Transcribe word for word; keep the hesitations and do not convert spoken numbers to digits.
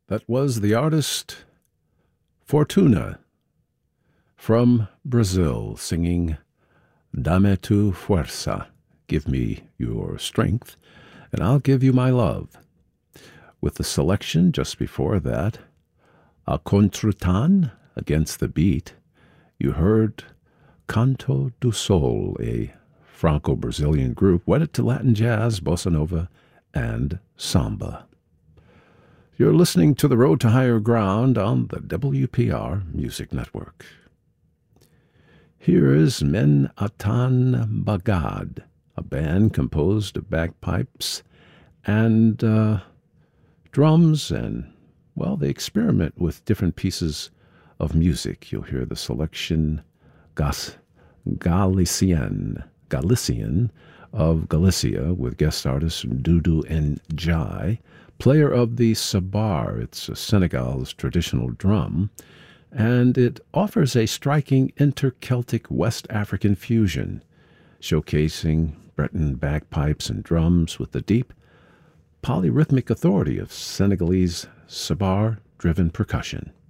That was the artist Fortuna from Brazil singing Dame tu fuerza, give me your strength, and I'll give you my love. With the selection just before that, A Contratan, Against the Beat, you heard Canto do Sol, a Franco-Brazilian group wedded to Latin jazz, bossa nova, and samba. You're listening to The Road to Higher Ground on the W P R Music Network. Here is Men Atan Bagad, a band composed of bagpipes and uh, drums, and, well, they experiment with different pieces of music. You'll hear the selection Gas Galician, Galician of Galicia with guest artists Dudu and Jai, player of the sabar. It's Senegal's traditional drum, and it offers a striking inter-Celtic West African fusion, showcasing Breton bagpipes and drums with the deep polyrhythmic authority of Senegalese sabar-driven percussion.